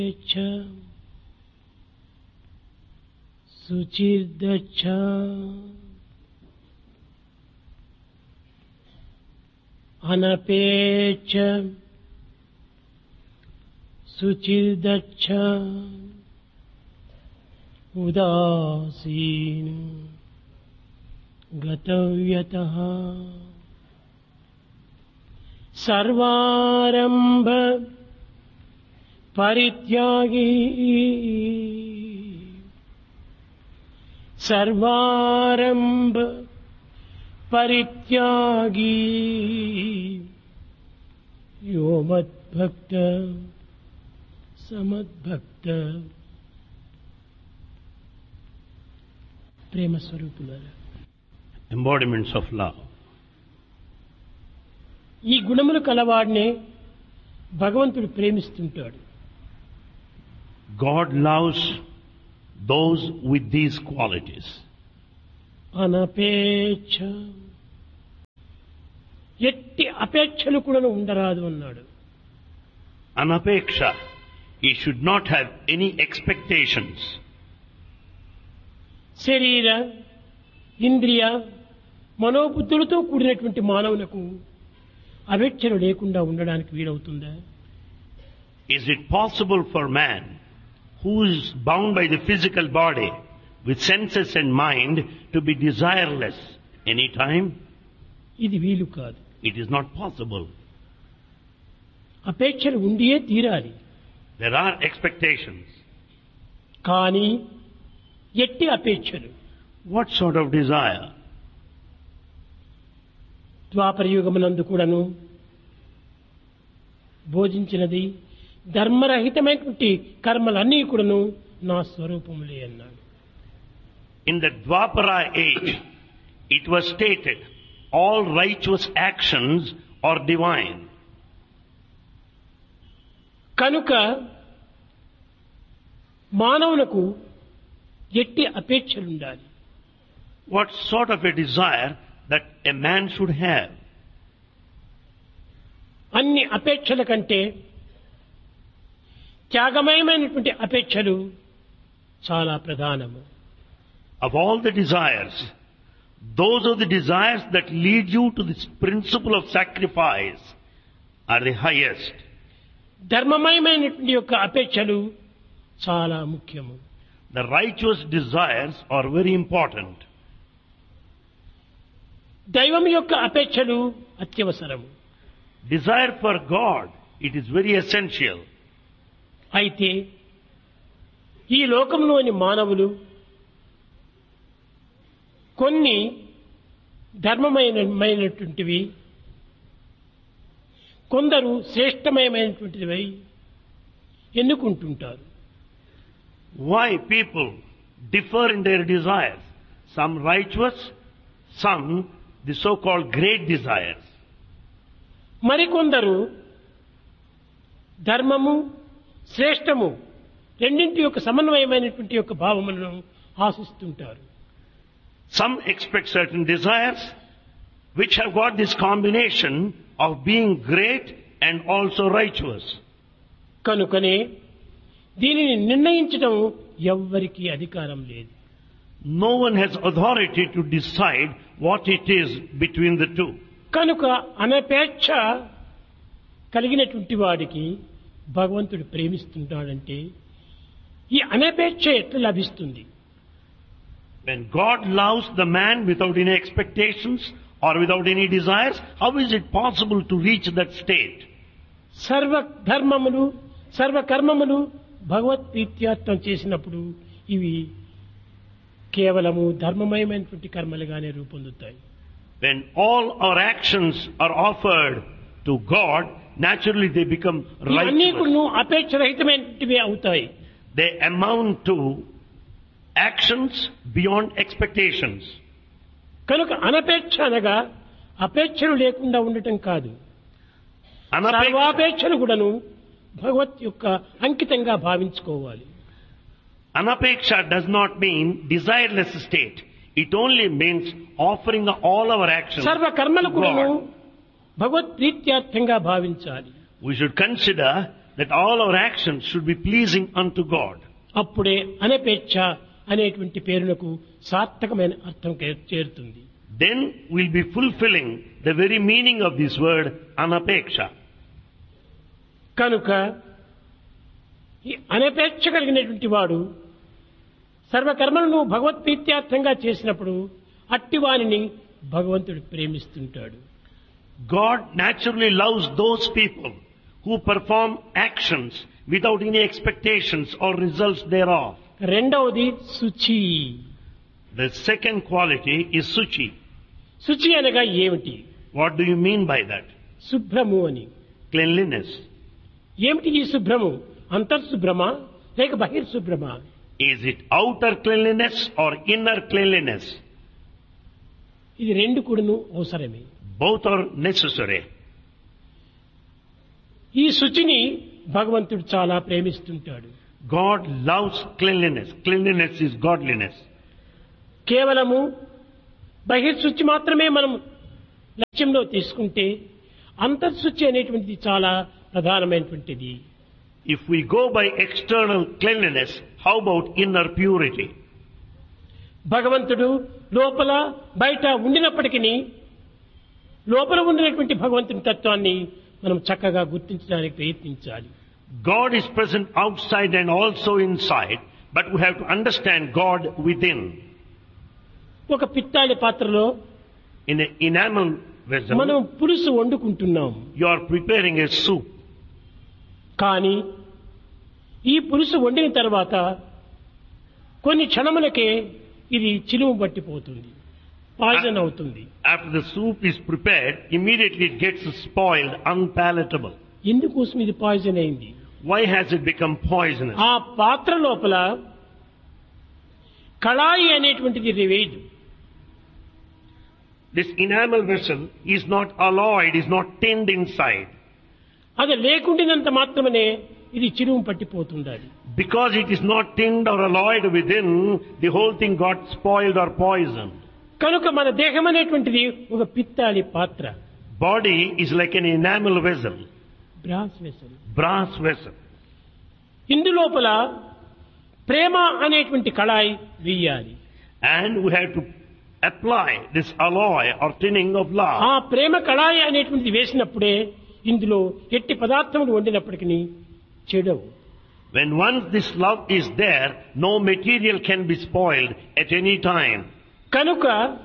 శుచిర్దచ్చ అనపేచ్చ శుచిర్దచ్చ ఉదాసీన గతవ్యతః సర్వారంభ పరిత్యాగీ సర్వారంభ పరిత్యాగీ యో మద్భక్త సమద్భక్త. ప్రేమ స్వరూపులారా, embodiments of love. ఈ గుణములు కలవాడినే భగవంతుడు ప్రేమిస్తుంటాడు. God loves those with these qualities. అనపేక్ష, ఎట్టి అపేక్షలు కూడా ఉండరాదు అన్నాడు. Anapeksha, he should not have any expectations. శరీర ఇంద్రియ మనోబుద్ధులతో కూడినటువంటి మానవులకు అపేక్షలు లేకుండా ఉండడానికి వీలవుతుందా? Is it possible for man who is bound by the physical body with senses and mind to be desireless any time? ఇది వీలు కాదు. It is not possible. అపేక్షలు ఉండియే తీరాలి. There are expectations. కానీ ఎట్టి అపేక్షలు? What sort of desire? ద్వాపర యుగమునందు కూడాను బోధించినది ధర్మరహితమైనటువంటి కర్మలన్నీ కూడాను నా స్వరూపములే అన్నాడు. In the Dwapara age, it was stated, all righteous actions are divine. కనుక మానవులకు ఎట్టి అపేక్షలు ఉండాలి. What sort of a desire that a man should have? అన్ని అపేక్షల కంటే త్యాగమయమైనటువంటి అపేక్షలు చాలా ప్రధానము. Of all the desires, those are the desires that lead you to this principle of sacrifice are the highest. ధర్మమయమైనటువంటి యొక్క అపేక్షలు చాలా ముఖ్యము. The righteous desires are very important. దైవం యొక్క అపేక్షలు అత్యవసరము. Desire for God, it is very essential. అయితే ఈ లోకంలోని మానవులు కొన్ని ధర్మమైనటువంటివి, కొందరు శ్రేష్టమయమైనటువంటివి ఎన్నుకుంటుంటారు. Why people differ in their desires? Some righteous, some the so-called great desires. మరికొందరు ధర్మము శ్రేష్టము రెండింటి యొక్క సమన్వయమైనటువంటి యొక్క భావములను ఆశిస్తుంటారు. Some expect certain desires which have got this combination of being great and also righteous. కనుకనే దీనిని నిర్ణయించడం ఎవ్వరికీ అధికారం లేదు. No one has authority to decide what it is between the two. కనుక అనపేక్ష కలిగినటువంటి వాడికి భగవంతుడు ప్రేమిస్తున్నాడంటే ఈ అనపేక్ష ఎట్లా లభిస్తుంది? When God loves the man without any expectations or without any desires, how is it possible to reach that state? సర్వ ధర్మములు సర్వ కర్మములు భగవత్ ప్రీత్యార్థం చేసినప్పుడు ఇవి కేవలము ధర్మమయమైనటువంటి కర్మలుగానే రూపొందుతాయి. When all our actions are offered to God, naturally they become ఇవన్నీ righteous. కూడా అపేక్షరహితమైనటివే అవుతాయి. They amount to actions beyond expectations. కనుక అనపేక్ష అనగా అపేక్షలు లేకుండా ఉండటం కాదు. సర్వాపేక్షలు కూడాను భగవత్ యొక్క అంకితంగా భావించుకోవాలి. Anapeksha does not mean desireless state. It only means offering all our actions సర్వ కర్మలు to కూడాను God. భగవత్ ప్రీత్యార్థంగా భావించాలి. We should consider that all our actions should be pleasing unto God. అప్పుడే అనపేక్ష అనేటువంటి పేరునకు సార్థకమైన అర్థం చేరుతుంది. Then we'll be fulfilling the very meaning of this word anapeksha. కనుక ఈ అనపేక్ష కలిగినటువంటి వాడు సర్వకర్మలను భగవత్ప్రీత్యార్థంగా చేసినప్పుడు అట్టివానిని భగవంతుడు ప్రేమిస్తుంటాడు. God naturally loves those people who perform actions without any expectations or results thereof. రెండవది శుచి. The second quality is suchi. శుచి అనగా ఏమిటి? What do you mean by that? శుభ్రము అని. Cleanliness. ఏమిటి ఈ శుభ్రము? అంతర్శుభ్రమా లేక బహిర్శుభ్రమా? Is it outer cleanliness or inner cleanliness? ఇది రెండు కూడాను అవసరమే. Both are necessary. ఈ శుచిని భగవంతుడు చాలా ప్రేమిస్తుంటాడు. God loves cleanliness. Cleanliness is godliness. కేవలము బహిర్శుచి మాత్రమే మనం లక్ష్యంలో తీసుకుంటే అంతర్శుచి అనేటువంటిది చాలా ప్రధానమైనటువంటిది. If we go by external cleanliness, how about inner purity? భగవంతుడు లోపల బయట ఉండినప్పటికీ లోపల ఉండినటువంటి భగవంతుని తత్వాన్ని మనం చక్కగా గుర్తించడానికి ప్రయత్నించాలి. God is present outside and also inside, but we have to understand God within. ఒక పిత్తాళి పాత్రలో In an enamel vessel, మనం పులుసు వండుకుంటున్నాం. you are preparing a soup. కానీ ఈ పులుసు వండిన తర్వాత కొన్ని క్షణములకే ఇది చిలుము పట్టిపోతుంది, పాయిజన్ అవుతుంది. After the soup is prepared, immediately it gets spoiled, unpalatable. ఎందుకోసం ఇది పాయిజన్ అయింది? Why has it become poisonous? ఆ పాత్ర లోపల కళాయి అనేటువంటిది లేదు. This enamel vessel is not alloyed, is not tinned inside. అది లేకుండినంత మాత్రమే ఇది చిలుము పట్టిపోతుండాలి. Because it is not tinned or alloyed within, the whole thing got spoiled or poisoned. కనుక మన దేహం అనేటువంటిది ఒక పిత్తాళి పాత్ర. Body is like an enamel vessel, brass vessel. brass vessel. ఇందులోపల ప్రేమ అనేటువంటి కళాయి వేయాలి. And we have to apply this alloy or tinning of love. ఆ ప్రేమ కళాయి అనేటువంటిది వేసినప్పుడే ఇందులో ఎట్టి పదార్థములు వండినప్పటికీ చెడవు. When once this love is there, no material can be spoiled at any time. కనుక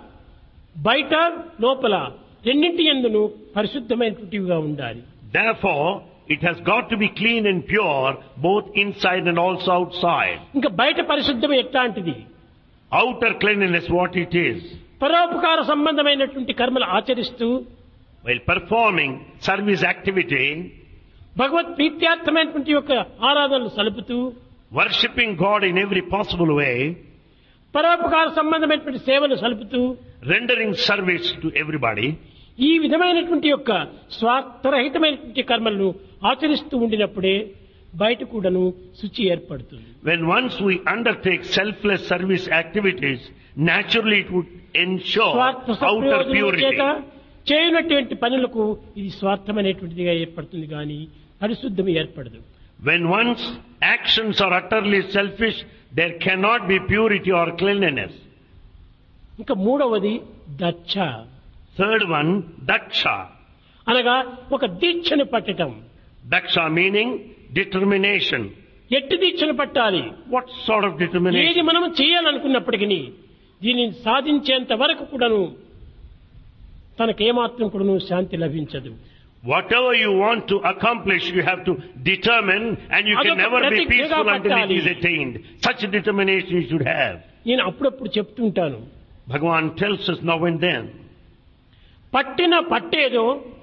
బయట లోపల రెండింటి యందును పరిశుద్ధమైనటువంటివిగా ఉండాలి. Therefore, it has got to be clean and pure, both inside and also outside. ఇంకా బయట పరిశుద్ధం ఎట్లాంటిది? Outer cleanliness, what it is. పరోపకార సంబంధమైనటువంటి కర్మలు ఆచరిస్తూ While performing service activity, భగవత్ ప్రీత్యార్థమైనటువంటి యొక్క ఆరాధనలు సలుపుతూ worshipping God in every possible way, పరోపకార సంబంధమైనటువంటి సేవలు సలుపుతూ rendering service to everybody, ఈ విధమైనటువంటి యొక్క స్వార్థరహితమైనటువంటి కర్మలను ఆచరిస్తూ ఉండినప్పుడే బయట కూడాను శుచి ఏర్పడుతుంది. when once we undertake selfless service activities, naturally it would ensure స్వార్థ outer సంప్రయోజనం purity. చేత చేయనటువంటి పనులకు ఇది స్వార్థమైనటువంటిదిగా ఏర్పడుతుంది కానీ పరిశుద్ధం ఏర్పడదు. When one's actions are utterly selfish, there cannot be purity or cleanliness. ఇంకా మూడవది దక్ష. Third one, daksha. అనగా ఒక దీక్షను పట్టటం. Daksha meaning determination. ఎట్టి దీక్షను పట్టాలి? What sort of ఏది determination? మనం చేయాలనుకున్నప్పటికీ దీనిని సాధించేంత వరకు కూడాను తనకేమాత్రం కూడాను శాంతి లభించదు. Whatever you want to accomplish, you have to determine, and you can అదొక never be ప్రతిజ్ఞగా peaceful until it పట్టాలి. is attained. Such a determination you should have. నేను అప్పుడప్పుడు చెప్తుంటాను, Bhagavan tells us now and then. పట్టిన పట్టేదో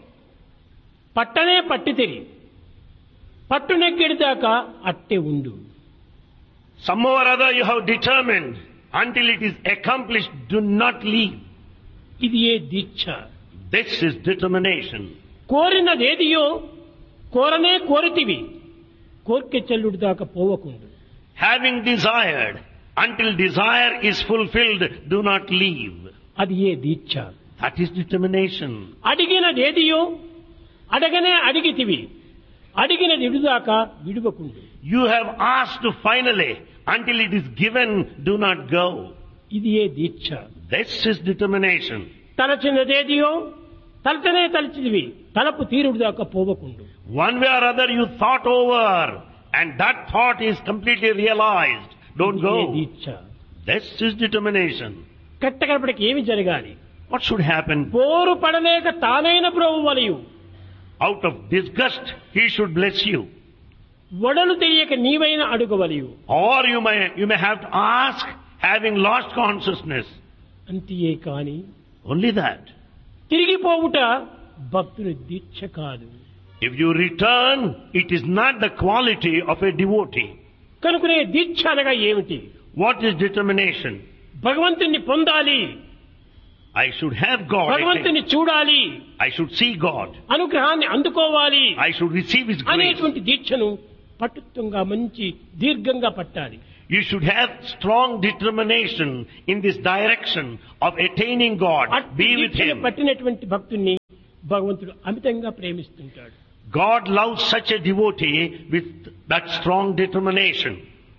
పట్టనే పట్టితిరి, పట్టు నెక్కిడిదాకా అట్టే ఉండు. Somehow or other you have determined. Until it is accomplished, do not leave. ఇది ఏ దీక్ష. This is determination. కోరినదేదియో కోరనే కోరితివి, కోర్కె చెల్లుడు దాకా పోవకుండు. Having desired, until desire is fulfilled, do not leave. అది ఏ దీక్ష. That is determination. అడిగినదేదియో అడగనే అడిగితివి, అడిగినది ఇడుదాకా విడువకుండు. You have asked finally. Until it is given, do not go. ఇది ఏ దీక్ష. This is determination. తలచినదేదియో తలచనే తలచిదివి తలపు తీరుడు దాకా పోవకుండు. One way or other you thought over and that thought is completely realized. Don't ఇది ఏ go. Deeksha. This is determination. కట్టకడపడికి ఏమి జరగాలి? What should happen? పోరు పడలేక తానైన బ్రోవు వలయు Out of disgust, he should bless you. వడలు తెలియక నీవైన అడుగు వలయు. Or you may have to ask having lost consciousness. అంతియే కాని Only that. తిరిగిపోవుట భక్తుని దీక్ష కాదు. If you return, it is not the quality of a devotee. కనుకనే దీక్ష అనగా ఏమిటి? What is determination? భగవంతుని పొందాలి, I should have God. భగవంతుని చూడాలి, I should see God. అనుగ్రహాన్ని అందుకోవాలి I should receive His grace. అనేటువంటి దీక్షను పట్టుత్వంగా మంచి దీర్ఘంగా పట్టాలి. You should have strong determination in this direction of attaining God. Be with Him. పట్టినటువంటి భక్తుణ్ణి భగవంతుడు అమితంగా ప్రేమిస్తుంటాడు. God loves such a devotee with that strong determination.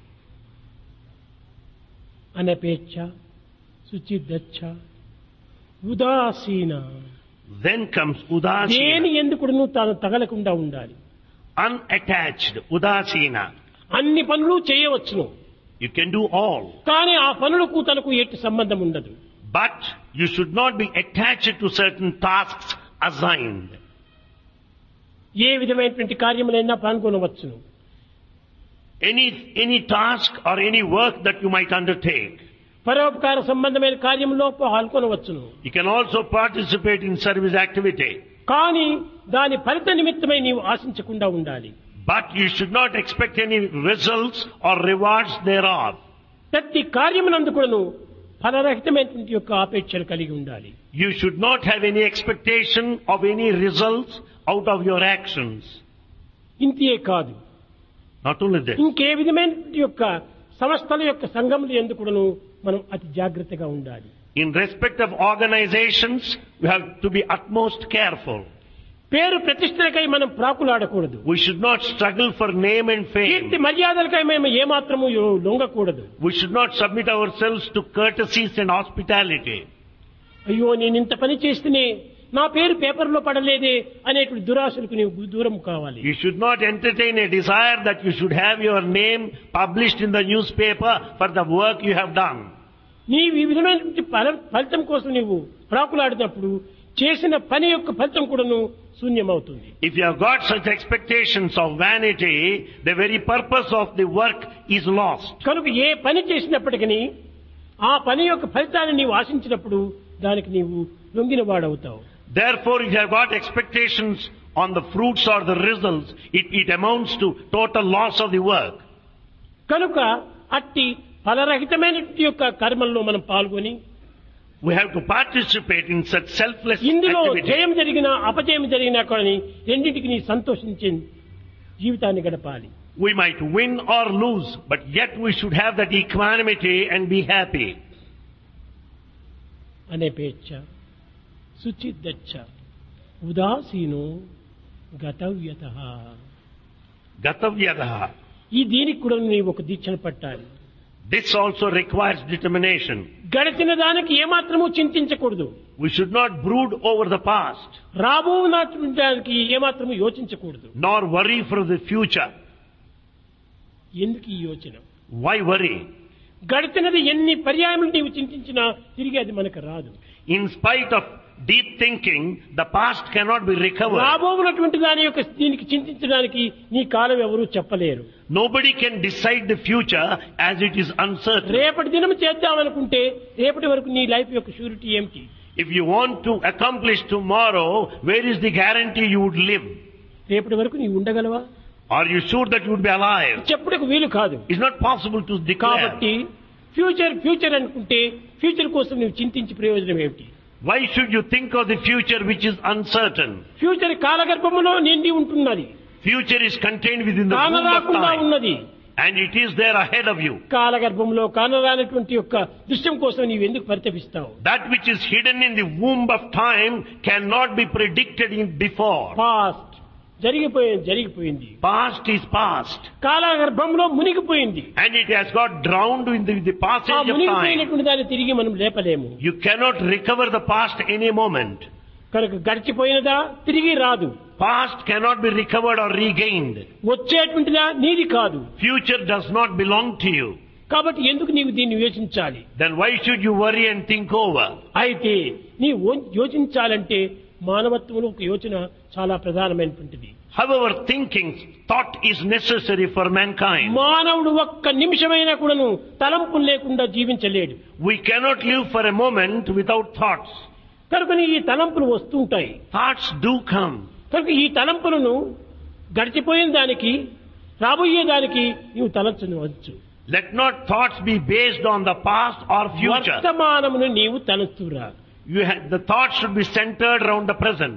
అనపేచ్ఛ, శుచిదచ్చ, ఉదాసీన. Then comes udasina. దేని ఎందుకును తాను తగలకుండా ఉండాలి. Unattached, udasina. అన్ని పనులు చేయవచ్చును, You can do all. కానీ ఆ పనులకు తనకు ఎట్టి సంబంధం ఉండదు. But you should not be attached to certain tasks assigned. ఏ విధమైనటువంటి కార్యములైనా పాల్గొనవచ్చును. Any task or any work that you might undertake. పరోపకార సంబంధమైన కార్యంలో పాల్గొనవచ్చును. You can also participate in service activity. కానీ దాని ఫలిత నిమిత్తమై నీవు ఆశించకుండా ఉండాలి. But you should not expect any results or rewards thereof. ప్రతి కార్యమునందు కూడాను ఫలరహితమైనటువంటి యొక్క ఆపేక్షలు కలిగి ఉండాలి. You should not have any expectation of any results out of your actions. ఇంతే కాదు, Not only this. ఇంకే విధమైనటువంటి యొక్క సంస్థల యొక్క సంఘములు ఎందుకు కూడాను మనం అతి జాగ్రత్తగా ఉండాలి. In respect of organizations, we have to be utmost careful. పేరు ప్రతిష్టలకై మనం ప్రాకులాడకూడదు. We should not struggle for name and Keerthi fame. మర్యాదలకై మేము ఏమాత్రము లొంగకూడదు. We should not submit ourselves to courtesies and hospitality. అయ్యో నేను ఇంత పని చేస్తేనే నా పేరు పేపర్లో పడలేదే అనేటువంటి దురాశలకు నీవు దూరం కావాలి. You should not entertain a desire that you should have your name published in the newspaper for the work you have done. నీవు ఈ విధమైనటువంటి ఫలితం కోసం నీవు ప్రాకులాడినప్పుడు చేసిన పని యొక్క ఫలితం కూడాను శూన్యమవుతుంది. If you have got such expectations of vanity, the very purpose of the work is lost. కనుక ఏ పని చేసినప్పటికీ ఆ పని యొక్క ఫలితాన్ని నీవు ఆశించినప్పుడు దానికి నీవు లొంగిన వాడవుతావు. Therefore, if you have got expectations on the fruits or the results, it amounts to total loss of the work. కనుక అట్టి ఫలరహితమైనటువంటి యొక్క కర్మల్లో మనం పాల్గొని We have to participate in such selfless ఇందులో activity. జయం జరిగినా అపజయం జరిగినా కానీ రెండింటికి నీ సంతోషించే జీవితాన్ని గడపాలి. We might win or lose, but yet we should have that equanimity and be happy. అనేపేచ్ఛ, శుచిదచ్చ, ఉదాసీనో గతవ్యతః. Gatavyadaha. ఈ దీనికి కూడా నీవు ఒక దీక్షను పట్టాలి. This also requires determination. గడిచిన దానికి ఏమాత్రము చింతించకూడదు. We should not brood over the past, రాబోనటువంటి దానికి ఏమాత్రము యోచించకూడదు. nor worry for the future. ఎందుకు ఈ యోచన? Why worry? గడిచినది ఎన్ని పర్యాయములు నీవు చింతించినా తిరిగి అది మనకు రాదు. In spite of deep thinking, the past cannot be recovered. రాబోనటువంటి దాని యొక్క దీనికి చింతించడానికి నీ కాలం ఎవరూ చెప్పలేరు. Nobody can decide the future as it is uncertain. రేపటి దినం చేద్దామనుకుంటే రేపటి వరకు నీ లైఫ్ యొక్క షూరిటీ ఏమిటి? If you want to accomplish tomorrow, where is the guarantee you would live? రేపటి వరకు నీవు ఉండగలవా? Are you sure that you would be alive? చెప్పుటకు వీలు కాదు. It's not possible to declare. కాబట్టి ఫ్యూచర్ అనుకుంటే ఫ్యూచర్ కోసం నువ్వు చింతించి ప్రయోజనం ఏమిటి? Why should you think of the future which is uncertain? Future కాలగర్భములో నిండి ఉంటున్నది, Future is contained within the womb of కానరాకుండా time, ఉన్నది. and it is there ahead of you. కాలగర్భంలో కానరానటువంటి యొక్క దృశ్యం కోసం నీవు ఎందుకు పరితపిస్తావు? That which is hidden in the womb of time cannot be predicted in before. Past, జరిగిపోయింది. Past is past. కాలగర్భంలో మునిగిపోయింది. And it has got drowned in the ఆ passage of time. మునిగిపోయినటువంటి దాన్ని తిరిగి మనం లేపలేము. You cannot recover the past any moment. కనుక గడిచిపోయినదా తిరిగి రాదు. Past cannot be recovered or regained. వచ్చేటువంటిదా నీది కాదు. Future does not belong to you. కాబట్టి ఎందుకు నీవు దీన్ని యోచించాలి? Then why should you worry and think over? అయితే నీ యోచించాలంటే మానవత్వంలో ఒక యోచన చాలా ప్రధానమైనటువంటిది. However, thought is necessary for mankind. మానవుడు ఒక్క నిమిషమైనా కూడాను తలంపులు లేకుండా జీవించలేడు. We cannot live for a moment without thoughts. కనుక ఈ తలంపులు వస్తుంటాయి. Thoughts do come. కనుక ఈ తలంపులను గడిచిపోయిన దానికి రాబోయే దానికి నీవు తలంచవచ్చు. Let not thoughts be based on the past or future. వర్తమానమును నీవు తలంచురా. The thoughts should be centered around the present.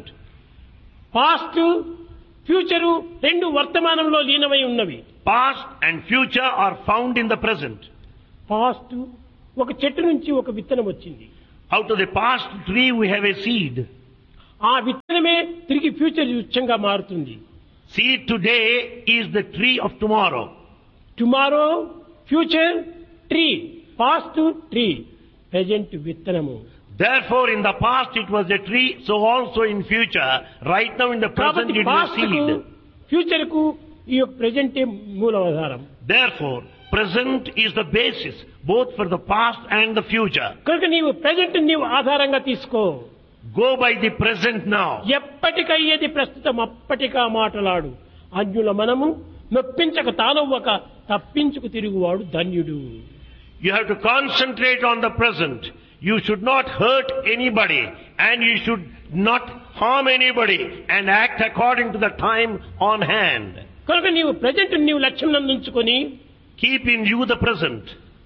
Past future రెండు వర్తమానంలో లీనమై ఉన్నవి. Past and future are found in the present. Past ఒక చెట్టు నుంచి ఒక విత్తనం వచ్చింది. Out of the past tree we have a seed. ఆ విత్తనమే తిరిగి ఫ్యూచర్ వృక్షంగా మారుతుంది. Seed today is the tree of tomorrow. Tomorrow future tree, past tree, present విత్తనము. Therefore, in the past it was a tree, so also in future, right now in the present it is a seed. Future కు ఈ present మూలాధారం. Therefore, present is the basis both for the past and the future. కనుక నీవు present నీవు ఆధారంగా తీసుకో. Go by the present now. ఎప్పటికయ్యేది ప్రస్తుతం అప్పటికా మాటలాడు. అన్యుల మనము నొప్పించక తానవ్వక తప్పించుకు తిరుగువాడు ధన్యుడు. You have to concentrate on the present. You should not hurt anybody and you should not harm anybody and act according to the time on hand. కనుక నీవు present నీవు లక్ష్యం నందుంచుకొని keep in view the present.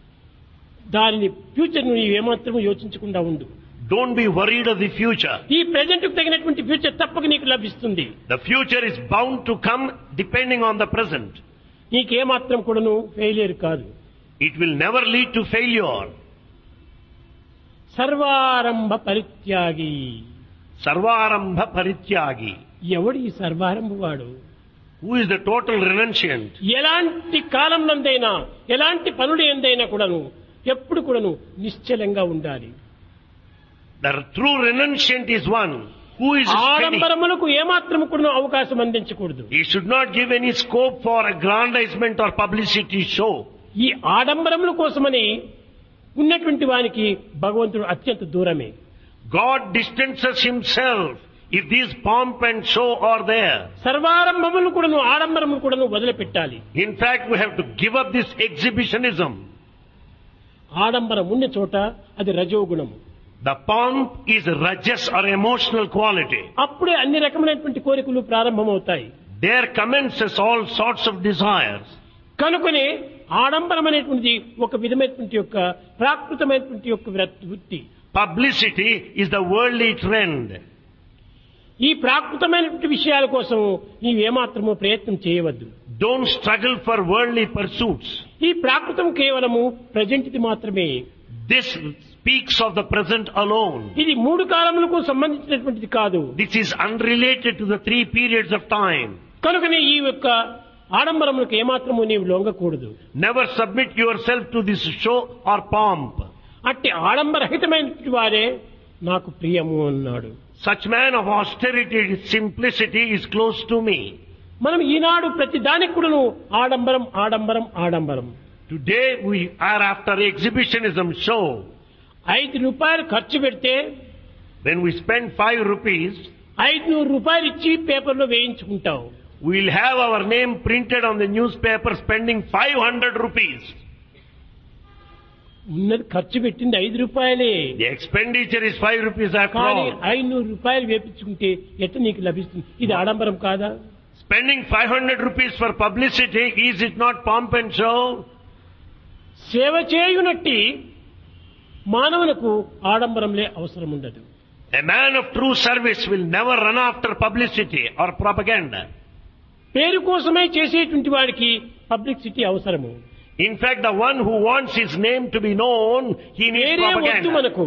దానిని future నీవు ఏమాత్రం యోచించకుండా ఉండు. Don't be worried of the future. ఈ present కు తగినటువంటి ఫ్యూచర్ తప్పక నీకు లభిస్తుంది. The future is bound to come depending on the present. నీకేమాత్రం కూడాను ఫెయిలియర్ కాదు. It will never lead to failure. సర్వారంభ పరిత్యాగి. సర్వారంభ పరిత్యాగి. ఎవడు ఈ సర్వారంభ వాడు? Who is the total renunciant? ఎలాంటి కాలం నందైనా ఎలాంటి పనులు ఎందైనా కూడాను ఎప్పుడు కూడాను నిశ్చలంగా ఉండాలి. The true renunciant is one who is steady. ఆడంబరములకు ఏమాత్రం కూడాను అవకాశం అందించకూడదు. He should not give any scope for aggrandizement or publicity show. ఈ ఆడంబరముల కోసమని ఉన్నటువంటి వానికి భగవంతుడు అత్యంత దూరమే. God distances himself if these pomp and show are there. సర్వారంభములు కూడాను ఆడంబరములు కూడాను వదిలిపెట్టాలి. In fact, we have to give up this exhibitionism. ఆడంబరం ఉన్న చోట అది రజోగుణము. The pomp is rajas or emotional quality. అప్పుడే అన్ని రకమైనటువంటి కోరికలు ప్రారంభమవుతాయి. There commences all sorts of desires. కనుకనే ఆడంబరం అనేటువంటిది ఒక విధమైనటువంటి యొక్క ప్రాకృతమైనటువంటి యొక్క వృత్తి. Publicity is the worldly trend. ఈ ప్రాకృతమైనటువంటి విషయాల కోసం నీవేమాత్రమూ ప్రయత్నం చేయవద్దు. Don't struggle for worldly pursuits. ఈ ప్రాకృతం కేవలము ప్రజెంట్ది మాత్రమే. This speaks of the present alone. ఇది మూడు కాలములకు సంబంధించినటువంటిది కాదు. This is unrelated to the 3 periods of time. కనుకనే ఈ యొక్క ఆడంబరములకు ఏమాత్రము నీవు లొంగకూడదు. Never submit yourself to this show or pomp. అట్టి ఆడంబరహితమైనటువంటి వారే నాకు ప్రియము అన్నాడు. Such man of austerity, simplicity is close to me. మనం ఈనాడు ప్రతి దానికి కూడాను ఆడంబరం ఆడంబరం ఆడంబరం. Today we are after exhibitionism show. 5 రూపాయలు ఖర్చు పెడితే When we spend 5 rupees, 500 రూపాయలు ఇచ్చి పేపర్లో వేయించుకుంటాం. we'll have our name printed on the newspaper spending 500 rupees. ఉన్నది ఖర్చు పెట్టింది 5 రూపాయలే. The expenditure is 5 rupees after కానీ all. 500 రూపాయలు వేపించుకుంటే ఎట్లా నీకు లభిస్తుంది? ఇది ఆడంబరం కాదా? Spending 500 rupees for publicity, is it not pomp and show? సేవ చేయునట్టి మానవులకు ఆడంబరంలే అవసరం ఉండదు. A man of true service will never run after publicity or propaganda. పేరు కోసమే చేసేటువంటి వాడికి పబ్లిసిటీ అవసరము. In fact, the one who wants his name to be known, he needs పేరే వద్దు propaganda. మనకు.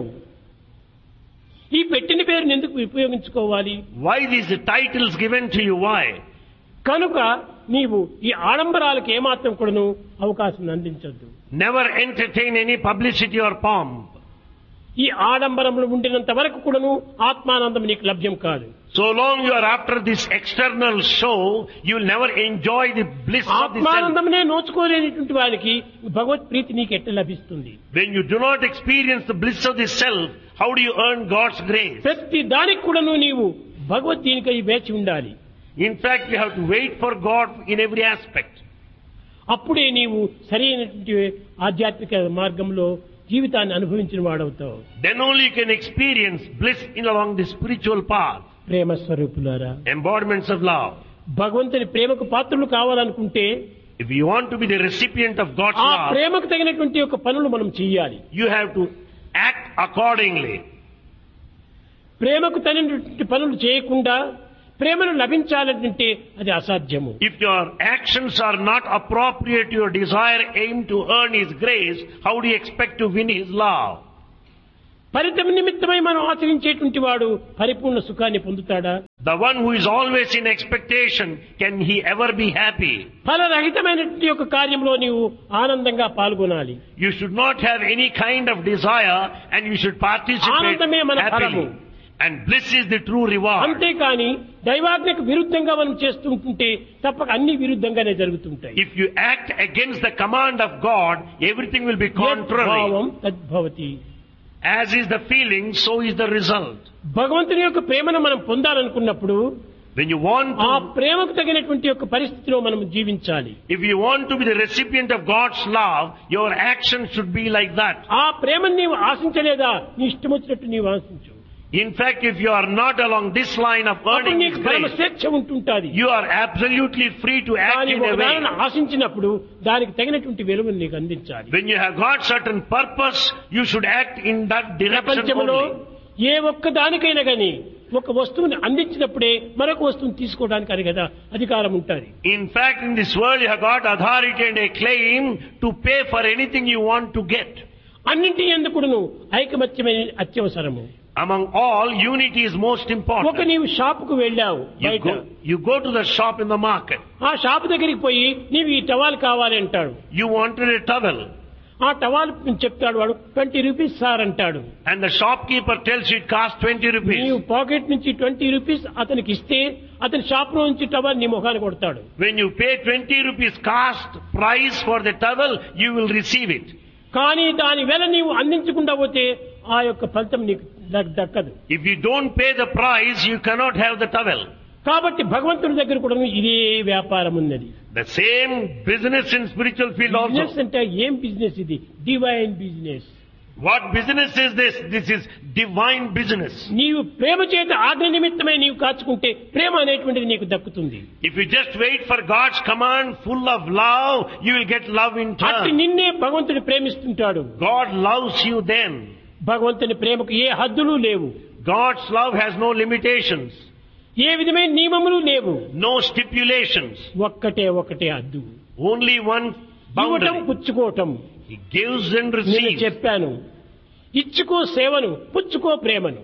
ఈ పెట్టిన పేరుని ఎందుకు ఉపయోగించుకోవాలి? Why these titles given to you? Why? కనుక నీవు ఈ ఆడంబరాలకు ఏమాత్రం కూడాను అవకాశం అందించొద్దు. Never entertain any publicity or pomp. ఈ ఆడంబరములు ఉండినంత వరకు కూడాను ఆత్మానందం నీకు లభ్యం కాదు. So long you are after this external show, you will never enjoy the bliss of the self. ఆత్మానందమునే నోచుకోలేనిటువంటి వారికి భగవత్ ప్రీతి నీకు ఎట్లా లభిస్తుంది? When you do not experience the bliss of the self, how do you earn God's grace? ప్రతి దానికి కూడాను నీవు భగవద్గీతకై వేచి ఉండాలి. In fact, you have to wait for God in every aspect. అప్పుడే నీవు సరైనటువంటి ఆధ్యాత్మిక మార్గంలో జీవితాన్ని అనుభవించిన వాడవుతావు. Then only you can experience bliss in along the spiritual path. ప్రేమ స్వరూపులారా, Embodiments of love. భగవంతుని ప్రేమకు పాత్రులు కావాలనుకుంటే If you want to be the recipient of God's ఆ love, ప్రేమకు తగినటువంటి యొక్క పనులు మనం చేయాలి. you have to act accordingly. ప్రేమకు తగినటువంటి పనులు చేయకుండా ప్రేమను లభించాలంటే అది అసాధ్యము. If your actions are not appropriate to your desire aim to earn His grace, how do you expect to win His love? ఫలితం నిమిత్తమై మనం ఆచరించేటువంటి వాడు పరిపూర్ణ సుఖాన్ని పొందుతాడా? The one who is always in expectation, can he ever be happy? ఫలరహితమైనటువంటి యొక్క కార్యంలో నీవు ఆనందంగా పాల్గొనాలి. You should not have any kind of desire and you should participate ఆనందమే మన ఫలము. happily. And bliss is the true reward. అంతేకాని దైవాజ్ఞకు విరుద్ధంగా మనం చేస్తుంటే తప్పక అన్ని విరుద్ధంగానే జరుగుతుంటాయి. If you act against the command of God, everything will be contrary. భావం తద్భవతి. As is the feeling, so is the result. భగవంతుని యొక్క ప్రేమను మనం పొందాలనుకున్నప్పుడు When you want ఆ to, ప్రేమకు తగినటువంటి యొక్క పరిస్థితిలో మనం జీవించాలి. if you want to be the recipient of God's love, your action should be like that. ఆ ప్రేమను నీవు ఆశించలేదా, నీ ఇష్టం వచ్చినట్టు నీవు ఆశించు. In fact, if you are not along this line of అప్పుడు earning His నీకు పరమ grace, స్వేచ్ఛ ఉంటుంటాది. you are absolutely free to act కానీ in a ఒక దానిని way. ఆశించినప్పుడు దానికి తగినటువంటి వెలుగును నీకు అందించాలి. When you have got certain purpose, you should act in that direction ప్రపంచంలో only. ఏ ఒక్క దానికైనా గాని ఒక వస్తువుని అందించినప్పుడే మరొక వస్తువుని తీసుకోవడానికి అని కదా అధికారం ఉంటుంది. In fact, in this world you have got authority and a claim to pay for anything you want to get. అన్నింటి ఎందుకును ఐకమత్యమైన అత్యవసరము. Among all, unity is most ఒక important. నీవు షాపుకు వెళ్ళావు, బయట You go to the shop in the market. ఆ shop దగ్గరికి పోయి నీవు ఈ టవాల్ కావాలి అంటాడు. You wanted a towel. ఆ టవాల్ చెప్తాడు వాడు 20 రూపీస్ సార్ అంటాడు. And the shopkeeper tells you it costs 20 rupees. నీవు పాకెట్ నుంచి 20 రూపీస్ అతనికి ఇస్తే అతని షాప్ లో నుంచి టవాల్ నీ ముఖాన్ని కొడతాడు. When you pay 20 rupees cost price for the towel, you will receive it. కానీ దాని వెల నీవు అందించకుండా పోతే ఆ యొక్క ఫలితం నీకు దక్కదు. If you don't pay the price, you cannot have the towel. కాబట్టి భగవంతుడి దగ్గర కూడా ఇదే వ్యాపారం ఉన్నది. The same business in spiritual field business also. అంటే ఏం బిజినెస్ ఇది? Divine business. What business is this? This is divine business. నీవు ప్రేమ చేత ఆజ్ఞ నిమిత్తమే నీవు కాచుకుంటే ప్రేమ అనేటువంటిది నీకు దక్కుతుంది. If you just wait for God's command full of love, you will get love in అట్టి turn. నిన్నే భగవంతుడు ప్రేమిస్తుంటాడు. God loves you then. భగవంతుని ప్రేమకు ఏ హద్దులు లేవు, God's love has no limitations, ఏ విధమైన నియమములు లేవు. no stipulations. ఒక్కటే హద్దు, Only one ఇవ్వటం boundary. పుచ్చుకోవటం. He gives and నేను receives. చెప్పాను, ఇచ్చుకో సేవను, పుచ్చుకో ప్రేమను.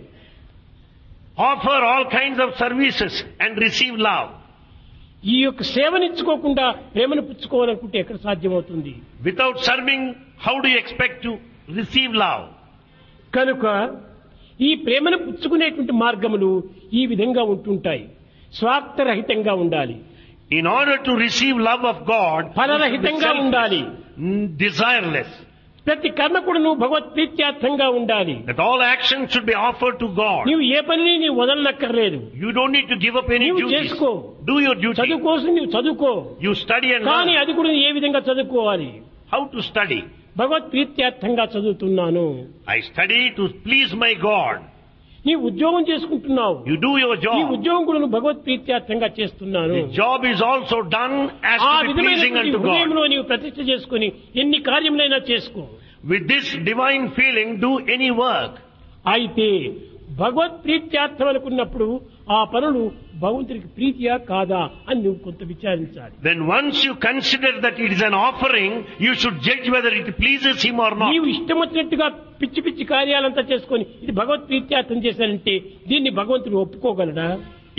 Offer all kinds of services and receive love. ఈ యొక్క సేవను ఇచ్చుకోకుండా ప్రేమను పుచ్చుకోవాలనుకుంటే ఎక్కడ సాధ్యమవుతుంది? Without serving, how do you expect to receive love? కనుక ఈ ప్రేమను పుచ్చుకునేటువంటి మార్గములు ఈ విధంగా ఉంటుంటాయి. స్వార్థరహితంగా ఉండాలి, In order to receive love of God, ఫలరహితంగా ఉండాలి. desireless. ప్రతి కర్మ కూడా నువ్వు భగవత్ ప్రీత్యార్థంగా ఉండాలి. That all actions should be offered to God. నీవు ఏ పనిని నీవు వదలనక్కర్లేదు. You don't need to give up any నీవు duties. చేసుకో. Do your duty. చదువు కోసం నీవు చదువుకో, You study and కానీ learn. అది కూడా ఏ విధంగా చదువుకోవాలి? How to study? భగవత్ ప్రీత్యార్థంగా చదువుతున్నాను. I study to please my God. నీ ఉద్యోగం చేసుకుంటున్నావు, You do your ఈ job. ఉద్యోగం కూడా నువ్వు భగవత్ ప్రీత్యార్థంగా చేస్తున్నాను. The job is also done as ఆ to be pleasing విధమైన unto God. హృదయంలో నీవు ప్రతిష్ఠ చేసుకుని ఎన్ని కార్యములైనా చేసుకో. With this divine feeling, do any work. అయితే భగవత్ ప్రీత్యార్థం అనుకున్నప్పుడు ఆ పనులు భగవంతుడికి ప్రీతియా కాదా అని నువ్వు కొంత విచారించాలి. Then once you consider that it is an offering, you should judge whether it pleases Him or not. నీవు ఇష్టం వచ్చినట్టుగా పిచ్చి కార్యాలంతా చేసుకొని ఇది భగవత్ ప్రీత్యార్థం చేశానంటే దీన్ని భగవంతుడు ఒప్పుకోగలడా?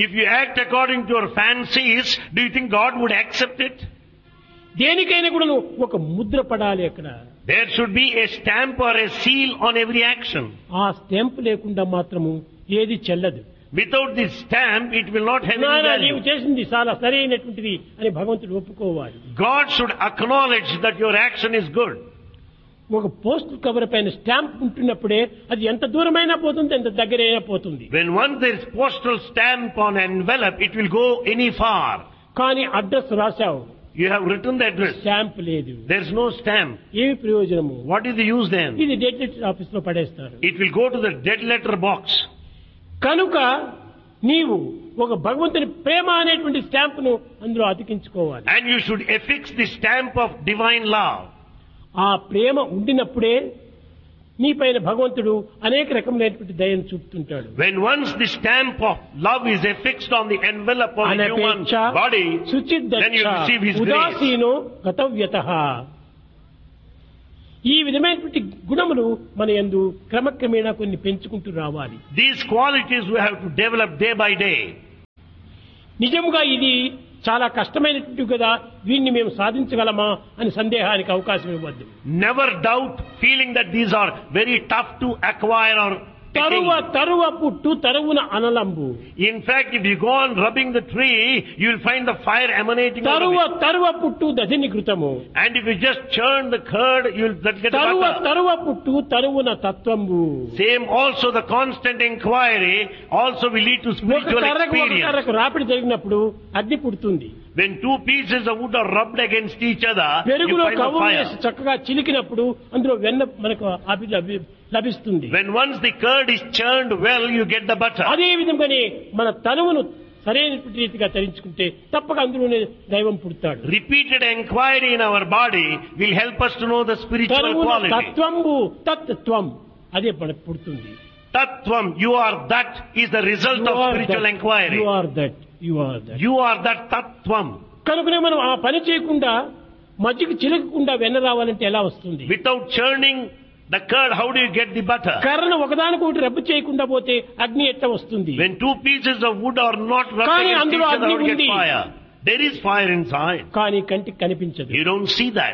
If you act according to your fancies, do you think God would accept it? దేనికైనా కూడా ఒక ముద్ర పడాలి అక్కడ. There should be a stamp or a seal on every action. ఆ స్టాంప్ లేకుండా మాత్రము ఏది చెల్లదు. Without this stamp, it will not have any నీవు value. చేసింది చాలా సరైనటువంటిది అని భగవంతుడు ఒప్పుకోవాలి. God should acknowledge that your action is good. ఒక పోస్ట్ కవర్ పైన స్టాంప్ ఉంటున్నప్పుడే అది ఎంత దూరమైనా పోతుంది, ఎంత దగ్గరైనా పోతుంది. When once there is postal stamp on an envelope, it will go any far. కానీ address రాశావు, You have written the address. Stamp లేదు. There is no stamp. ఏమి ప్రయోజనము? What is the use then? ఇది డెడ్ లెటర్ ఆఫీస్ లో పడేస్తారు. It will go to the dead letter box. కనుక నీవు ఒక భగవంతుని ప్రేమ అనేటువంటి స్టాంప్ ను అందులో అతికించుకోవాలి. And you should affix the stamp of divine love. ఆ ప్రేమ ఉండినప్పుడే నీ పైన భగవంతుడు అనేక రకములైనటువంటి దయను చూపుతుంటాడు. When once the stamp of love is affixed on the envelope of the human అనపేక్ష body, then you శుచిర్దక్ష receive His grace. ఉదాసీనో గతవ్యతః. ఈ విధమైనటువంటి గుణములు మన యందు క్రమక్రమేణా కొన్ని పెంచుకుంటూ రావాలి. These qualities we have to develop day by day. నిజముగా ఇది చాలా కష్టమైనటువంటి కదా, వీటిని మేము సాధించగలమా అని సందేహానికి అవకాశం ఇవ్వద్దు. Never doubt feeling that these are very tough to acquire or తరువ పుట్టు తరువున అనలంబు. In fact, if you go on rubbing the tree, you will find the fire emanating out of it. తరువ పుట్టు దధిని కృతము. And if you just churn the curd, you will get the butter. తరువ పుట్టు తరువున తత్వంబు. Same also the constant inquiry also will lead to spiritual experience. కర్రకు రాపిడి జరిగినప్పుడు అగ్ని పుడుతుంది. When two pieces of wood are rubbed against each other, you పెరుగులో find the కవ్వం fire. వేసి చక్కగా చిలికినప్పుడు అందులో వెన్న మనకు లభిస్తుంది. When once the curd is churned well, you get the butter. అదే విధంగానే మన తనువును సరైనటువంటి రీతిగా తరించుకుంటే తప్పక అందులోనే దైవం పుడతాడు. Repeated inquiry in our body will help us to know the spiritual తనువున quality. తత్వంబు తత్వం అదే మనకు పుడుతుంది. Tattvam, you are that, is the result of spiritual inquiry. You are that. You are that tattvam. కనుకనే మనం ఆ పని చేయకుండా మజ్జిగ చిలకకుండా వెన్న రావాలంటే ఎలా వస్తుంది? Without churning the curd, how do you get the butter? కర్రను ఒకదానికొకటి రబ్బు చేయకుండా పోతే అగ్ని ఎట్లా వస్తుంది? When two pieces of wood are not rubbed కానీ against అందులో each other, అగ్ని how do you ఉంది. get fire? There is fire inside. కానీ కంటికి కనిపించదు. You don't see that.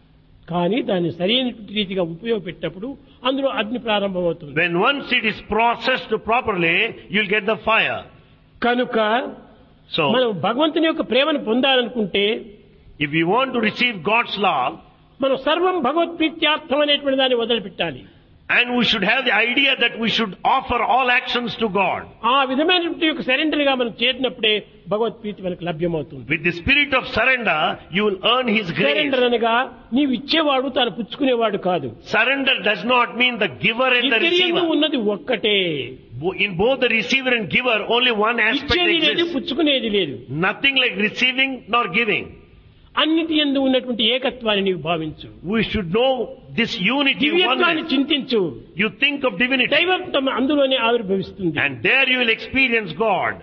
కానీ దాన్ని సరైనటువంటి రీతిగా ఉపయోగపెట్టినప్పుడు అందులో అగ్ని ప్రారంభమవుతుంది. When once it is processed properly, you'll get the fire. కనుక So, మనం భగవంతుని యొక్క ప్రేమను పొందాలనుకుంటే if you want to receive God's love, మనం సర్వం భగవత్ప్రీత్యార్థం అనేటువంటి దాన్ని వదిలిపెట్టాలి. and we should have the idea that we should offer all actions to God. ఆ విధమైనటువంటి యొక్క సరెండర్ గా మనం చేరినప్పుడే భగవత్ప్రీతి మనకు లభ్యమవుతుంది. With the spirit of surrender, you will earn His grace. Surrender అనగా నీవు ఇచ్చేవాడు తాను పుచ్చుకునేవాడు కాదు. Surrender does not mean the giver and the ఇద్దరి యందు receiver. ఉన్నది ఒక్కటే. In both the receiver and giver, only one aspect ఇచ్చేది లేదు, exists. పుచ్చుకునేది లేదు. Nothing like receiving nor giving. అన్నిటి యందు ఉన్నటువంటి ఏకత్వాన్ని నీవు భావించు. We should know this unity, దివ్యత్వాన్ని oneness. చింతించు. You think of divinity, దైవత్వం అందులోనే ఆవిర్భవిస్తుంది. and there you will experience God.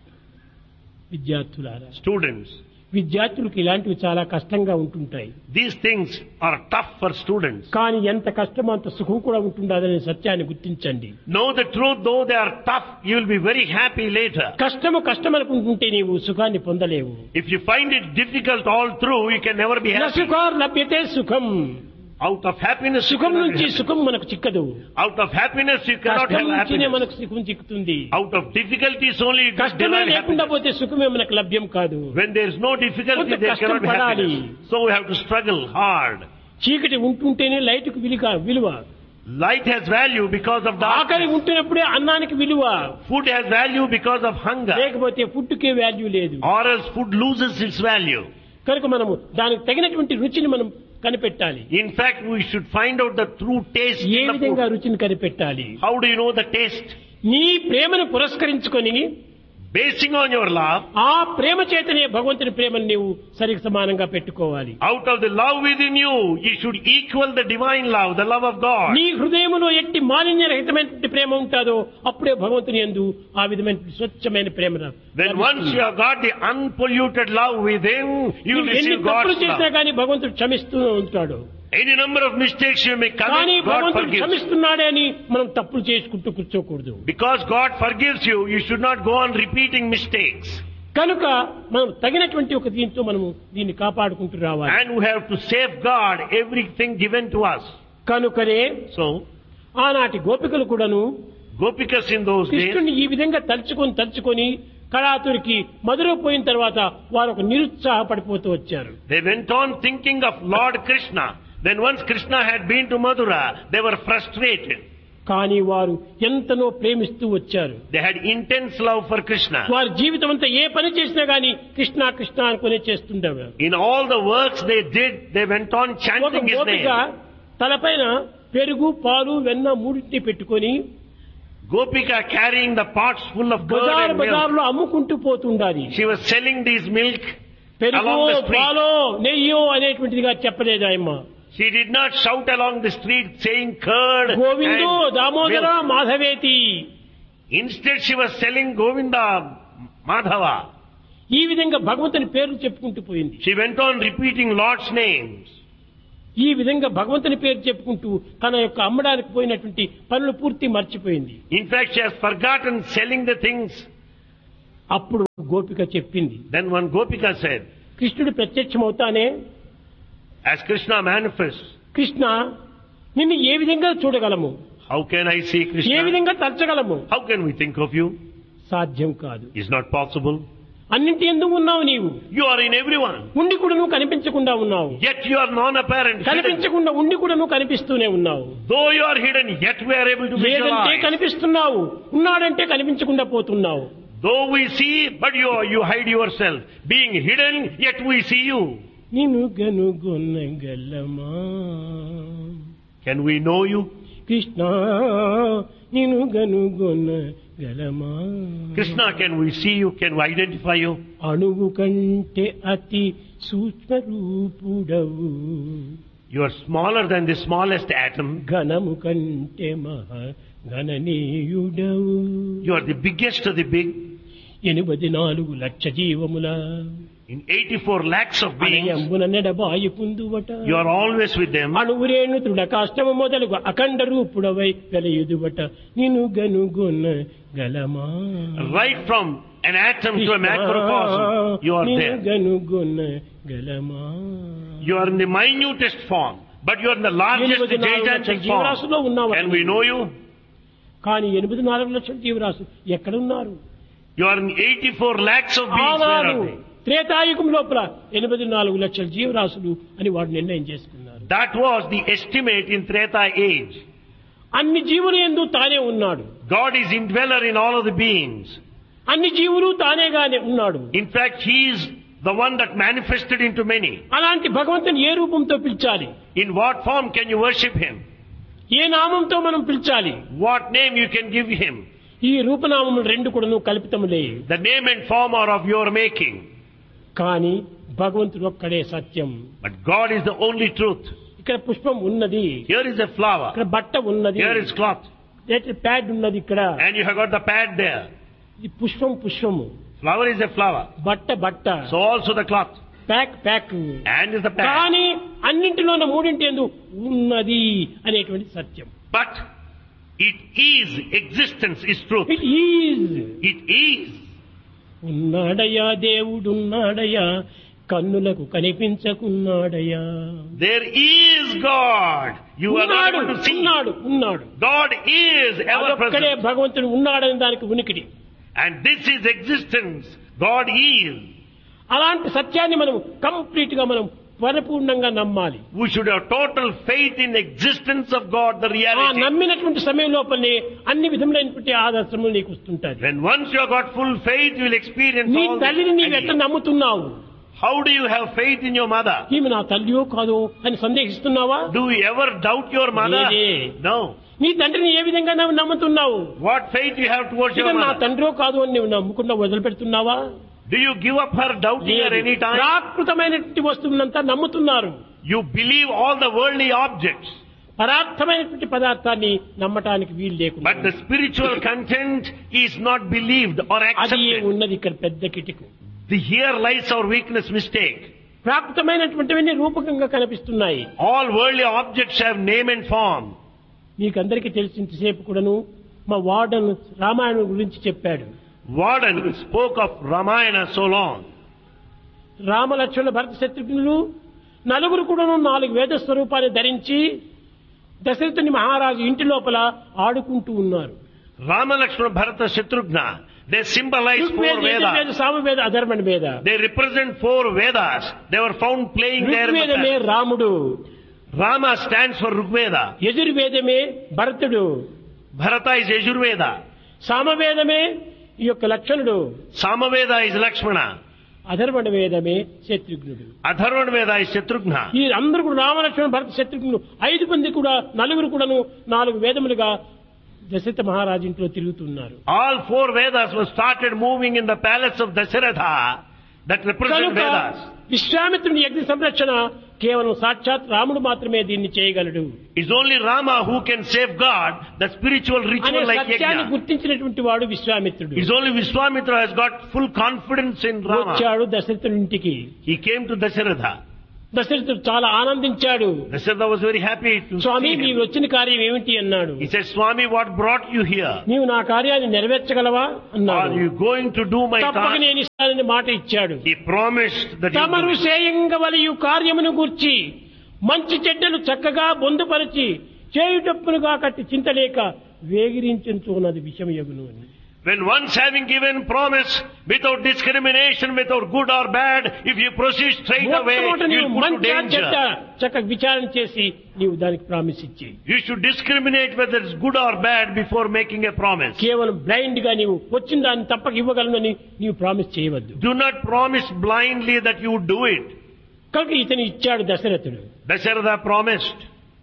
విద్యార్థులారా, Students, విద్యార్థులకు ఇలాంటివి చాలా కష్టంగా ఉంటుంటాయి. these things are tough for students. కానీ ఎంత కష్టమో అంత సుఖం కూడా ఉంటుండదనే సత్యాన్ని గుర్తించండి. Know the truth, though they are tough, you will be very happy later. కష్టం అనుకుంటుంటే నీవు సుఖాన్ని పొందలేవు. If you find it difficult all through, you can never be happy. సుఖార్ లభ్యతే సుఖం. Out of happiness, you సుఖం cannot be నుంచి happy. సుఖం మనకు చిక్కదు. Out of happiness, you cannot కష్టం have నుంచినే happiness. మనకు సుఖం చిక్కుతుంది. Out of difficulties only you కష్టమే derive లేకుండా happiness. పోతే సుఖమే మనకు లభ్యం కాదు. When there is no difficulty, కొంత there cannot be కష్టపడాలి. happiness. So we have to struggle hard. చీకటి ఉంటుంటేనే లైట్కు విలువ. Light has value because of ఆకలి darkness. ఉంటున్నప్పుడే అన్నానికి విలువ. Food has value because of hunger. లేకపోతే ఫుడ్కే వాల్యూ లేదు. Or else food loses its value. కనుక మనము దానికి తగినటువంటి రుచిని మనం కనిపెట్టాలి. In fact, we should find out the true taste A in the విధంగా food. రుచిని కనిపెట్టాలి? How do you know the taste? నీ ప్రేమను పురస్కరించుకొని Basing on your love, ఆ ప్రేమ చేతనే భగవంతుని ప్రేమను నీవు సరికి సమానంగా పెట్టుకోవాలి. out of the love within you, you should equal the divine love, the love of God. నీ హృదయములో ఎట్టి మాలిన్యరహితమైనటువంటి ప్రేమ ఉంటాదో అప్పుడే భగవంతుని యందు ఆ విధమైన స్వచ్ఛమైన ప్రేమ When once you have got the unpolluted love within, you will ఎన్ని receive తప్పులు God's చేసినా love. కానీ భగవంతుడు క్షమిస్తూ ఉంటాడు. Any number of mistakes you may కానీ commit, God భగవంతుడు forgives. క్షమిస్తున్నాడే అని మనం తప్పులు చేసుకుంటూ కూర్చోకూడదు. Because God forgives you, you should not go on repeating mistakes. కనుక మనం తగినటువంటి ఒక దీంతో మనము దీన్ని కాపాడుకుంటూ రావాలి. And we have to safeguard everything given to us. కనుకనే So, ఆనాటి గోపికలు కూడాను Gopikas in those days, కృష్ణుని ఈ విధంగా తలుచుకొని కళాతురికి మధుర పోయిన తర్వాత వారు ఒక నిరుత్సాహపడిపోతూ వచ్చారు. they went on thinking of Lord Krishna. Then once Krishna had been to Mathura, they were frustrated. కానీ వారు ఎంతనో ప్రేమిస్తూ వచ్చారు. They had intense love for Krishna. వారి జీవితం అంతా ఏ పని చేసినా గానీ కృష్ణ కృష్ణ అనుకునే చేస్తుండేవారు. In all the works they did, they went on ఒక chanting his గోపిక name. తలపైన పెరుగు పాలు వెన్న మూడింటిని పెట్టుకొని Gopika carrying the pots full of curd and milk. బజార్లో అమ్ముకుంటూ పోతుండాలి. She was selling these milk పెరుగు along the street. పాలో నెయ్యో అనేటువంటిదిగా చెప్పలేదు ఆయమ్మ. She did not shout along the street saying curd గోవిందో Damodara and milk. మాధవేతి. Instead she was selling Govinda, Madhava. ఈ విధంగా భగవంతుని పేర్లు చెప్పుకుంటూ పోయింది. She went on repeating Lord's names. ఈ విధంగా భగవంతుని పేరు చెప్పుకుంటూ తన యొక్క అమ్మడానికి పోయినటువంటి పనులు పూర్తి మర్చిపోయింది. In fact, she has forgotten selling the things. అప్పుడు గోపిక చెప్పింది, Then one Gopika said, కృష్ణుడు ప్రత్యక్షమవుతానే, as Krishna manifests, కృష్ణ నిన్ను ఏ విధంగా చూడగలము, how can I see A Krishna? విధంగా తలచగలము? How can we think of you? సాధ్యం కాదు. It's not possible. అన్నింటి ఎందుకు ఉన్నావు నీవు? You are in everyone. ఉండి కూడా నువ్వు కనిపించకుండా ఉన్నావు. Yet you are non-apparent. Hidden. కనిపించకుండా ఉండి కూడా నువ్వు కనిపిస్తూనే ఉన్నావు. Though you are hidden, yet we are able to లేదంటే visualize. కనిపిస్తున్నావు, ఉన్నాడంటే కనిపించకుండా పోతున్నావు. Though we see, but you hide yourself. Being hidden, yet we see you. నిన్ను గనుగొనగలమా Can we know you? Krishna, నిన్ను గనుగొనగలమా? Krishna, can we see you? Can we identify you? అణువు కంటే అతి సూక్ష్మ రూపుడవు, You are smaller than the smallest atom. ఘనము కంటే మహా గణనీయుడవు. You are the biggest of the big. 84 lakh జీవముల In 84 lakhs of beings, అణయంబున నెడబాయి పుందువట. you are always with them. అణువురేణు తృఢకాష్టము మొదలుగు అఖండ రూపుడవై వెలయుదువట. నిన్ను గనుగొనగలమా? Right from an atom to a macrocosm, you are నిన్ను there. గనుగొనగలమా? You are in the minutest form, but you are in the largest 84 లక్షల gigantic జీవరాశుల్లో form. ఉన్నావు. Can we know you? కానీ 84 లక్షల జీవరాశులు ఎక్కడున్నారు? You are in 84 lakhs of beings. Where ఆనాడు are they? Treta Yuga లోపల 84 లక్షల జీవరాశులు అని వాడు నిర్ణయం చేసుకున్నారు. That was the estimate in Treta age. అన్ని జీవులు యందు తానే ఉన్నాడు. God is indweller in all of the beings. అన్ని జీవులు తానేగానే ఉన్నాడు. In fact, He is the one that manifested into many. అలాంటి భగవంతుని ఏ రూపంతో పిలిచాలి? In what form can you worship Him? ఏ నామంతో మనం పిలిచాలి? What name you can give Him? ఈ రూపనామములు రెండు కూడాను కల్పితములే. The name and form are of your making. కానీ భగవంతుడు ఒక్కడే సత్యం. But God is the only truth. ఇక్కడ పుష్పం ఉన్నది, Here is a flower. ఇక్కడ బట్ట ఉన్నది, Here is cloth. ప్యాడ్ ఉన్నది ఇక్కడ. And you have got the pad there. ఇది పుష్పము, Flower is a flower. బట్ట, So also the cloth. Pack. And is the pad. కానీ అన్నింటిలోన మూడింటి యందు ఉన్నది అనేటువంటి సత్యం. But it is, existence is truth. It is. It is. ఉన్నాడయ్యా దేవుడున్నాడయ్యా, కన్నులకు కనిపించకున్నాడయ్యా. There is God. You are not able to see. ఉన్నాడు. God is ever అదొక్కడే present. భగవంతుడు ఉన్నాడని దానికి ఉనికిడి. And this is existence. God is. అలాంటి సత్యాన్ని మనం కంప్లీట్ గా మనం పరిపూర్ణంగా నమ్మాలి. We should have total faith in the existence of God, the ఆ reality. నమ్మినటువంటి సమయం లోపలనే అన్ని విధములైనటువంటి ఆదర్శములు నీకు వస్తుంటాయి. When once you have got full faith, you will experience నీ all తల్లిని నీవు ఎట్లా this. నమ్ముతున్నావు? How do you have faith in your mother? ఈమె నా తల్లియో కాదో అని సందేహిస్తున్నావా? Do you ever doubt your mother? లేదే. No. నీ తండ్రిని ఏ విధంగా నువ్వు నమ్ముతున్నావు? What faith you have towards ఇక your నా mother? తండ్రో కాదు అని నువ్వు నమ్ముకుండా వదిలిపెడుతున్నావా? Do you give up her doubting her any time? ప్రాకృతమైనటువంటి వస్తువులంతా నమ్ముతున్నారు. You believe all the worldly objects. పరార్థమైనటువంటి పదార్థాన్ని నమ్మటానికి వీలు లేకుండా But the spiritual content is not believed or అది accepted. ఉన్నది ఇక్కడ పెద్ద కిటికు. Here lies our weakness, mistake. ప్రాప్తమైనటువంటివన్నీ రూపకంగా కనిపిస్తున్నాయి. All worldly objects have name and form. మీకందరికీ తెలిసినంతసేపు కూడాను మా వార్డన్ రామాయణం గురించి చెప్పాడు. Warden spoke of Ramayana so long. Rama Lakshmana భరత శత్రుఘ్నులు నలుగురు కూడాను 4 వేద స్వరూపాన్ని ధరించి దశరథుని మహారాజు ఇంటి లోపల ఆడుకుంటూ ఉన్నారు. Rama, Lakshmana, Bharata, Shatrughna, they symbolize 4 Vedas. Samaveda అధర్వణ వేద. They represent 4 Vedas. They were found playing there in the ఋగ్వేదమే past. రాముడు, Rama stands for Rigveda. యజుర్వేదమే భరతుడు, Bharata is Yajurveda. సామవేదమే ఈ యొక్క లక్షణుడు, Samaveda is Lakshmana. అధర్వణ వేదమే శత్రుఘ్నుడు. Atharvana Veda is Shatrughna. ఈ అందరూ కూడా రామలక్ష్మణ భరత శత్రుఘ్నులు 5 మంది కూడా నలుగురు కూడాను 4 వేదములుగా దశరథ మహారాజు ఇంట్లో తిరుగుతున్నారు. All 4 Vedas were started moving in the palace of Dasharatha that represent కనుక Vedas. విశ్వామిత్రుని యజ్ఞ సంరక్షణ కేవలం సాక్షాత్ రాముడు మాత్రమే దీన్ని చేయగలడు It's only Rama who can safeguard the spiritual అనే ritual like సత్యాన్ని Yajna. గుర్తించినటువంటి వాడు విశ్వామిత్రుడు. It's only Vishwamitra has got full confidence in Rama. వచ్చాడు దశరథుని ఇంటికి. He came to Dasharatha. దశరథుడు చాలా ఆనందించాడు. Dasharatha was very happy to Swamy see మీరు him. వచ్చిన కార్యం ఏమిటి అన్నాడు. He said, Swami, what brought you here? నీవు నా కార్యాన్ని నెరవేర్చగలవా Are అన్నాడు. you going to do my తప్పక task? నేను ఇస్తానని మాట ఇచ్చాడు. He promised that he తమరు would do it. చేయంగవలియు కార్యమును గూర్చి మంచి చెడ్డలు చక్కగా బొందుపరిచి చేయుటప్పులుగా కట్టి చింతలేక వేగిరించున్నది విషమయగును అని. When once having given promise without discrimination, without good or bad, if you proceed straight away, మొట్టమొదట you నీవు will put to మంచి చెడ్డ danger. చక్కగా విచారణ చేసి నీవు దానికి ప్రామిస్ ఇచ్చి You should discriminate whether it's good or bad before making a promise. కేవలం బ్లైండ్ గా నీవు వచ్చిన దాన్ని తప్పక ఇవ్వగలనని నీవు ప్రామిస్ చేయవద్దు. Do not promise blindly that you would do it. కనుక ఇతను ఇచ్చాడు దశరథుడు. Dasharatha promised.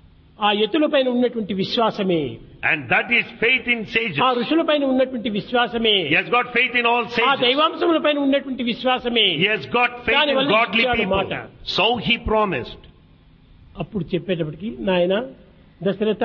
ఆ ఎత్తులపైన ఉన్నటువంటి విశ్వాసమే, And that is faith in ఆ sages. ఋషులపైన ఉన్నటువంటి విశ్వాసమే, He has got faith in all ఆ sages. దైవాంశములపైన ఉన్నటువంటి విశ్వాసమే. He has got faith దాని in వల్ల godly ఇచ్చాడు people. మాట. So he promised. అప్పుడు చెప్పేటప్పటికి నాయన దశరథ